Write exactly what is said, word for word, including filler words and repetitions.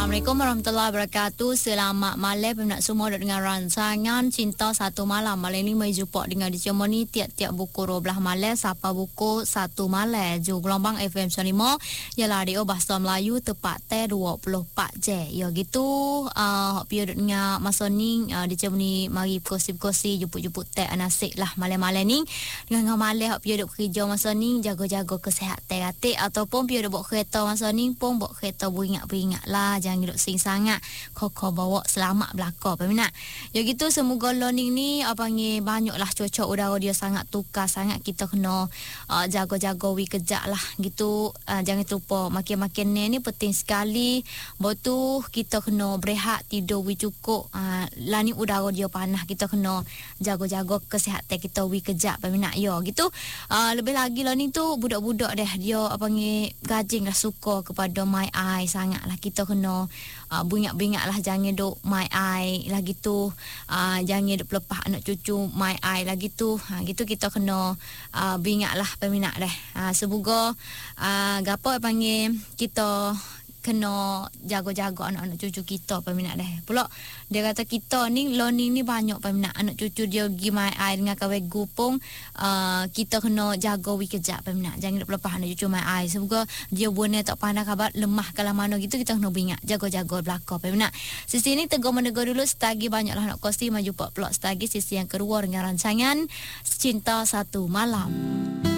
Assalamualaikum warahmatullahi wabarakatuh. Selamat malam peminat semua dengan rancangan Cinta Satu Malam. Malam ini mari jumpa dengan Dicemoni tiap-tiap buku dua belas malam sampai buku satu malam. Ju gelombang F M sembilan puluh lima ya radio bahasa Melayu tepat teh dua puluh empat jam. Ya gitu uh, period dengan masa ni uh, Dicemoni mari kosi-kosi jupuk-jupuk teh anasik lah malam-malam ni. Dengan malam hak period kerja masa ni jaga-jaga kesihatan hati ataupun period buat kereta masa ni pun buat kereta beringat-beringat lah. Jangan duduk sing sangat koko bawa selamat belaka peminat. Ya gitu semoga learning ni apa panggil banyaklah cuaca udara dia sangat tukar sangat kita kena uh, jaga-jaga wi kejap lah gitu. Uh, jangan terlupa makin-makin ni penting sekali. Betul kita kena berehat tidur wi cukup. Uh, lah ni udara dia panas kita kena jaga-jaga kesihatan kita wi kejap peminat. Ya gitu. Uh, lebih lagi lah ni tu budak-budak deh dia apa panggil gajing lah suka kepada my eye sangat lah kita kena uh, beringat-beringat lah jangan duk my eye lah gitu. Uh, jangan duk pelepah anak cucu my eye lah gitu. Ha, gitu kita kena uh, beringat lah peminat deh. Uh, semoga uh, gapo panggil kita kena jaga-jaga anak-anak cucu kita peminat deh. Pula dia kata kita ni learning ni banyak peminat anak cucu dia pergi my eye dengan kawan gupung uh, kita kena jaga wi kejap peminat. Jangan lepas anak cucu my eye. Semoga dia buana tak pandai kabar lemah kalau mana gitu kita kena beringat jaga-jaga belaka peminat. Sisi ni tegur menegur dulu setagi banyaklah nak kosti maju pak pelak setagi sisi yang kedua dengan rancangan Cinta Satu Malam.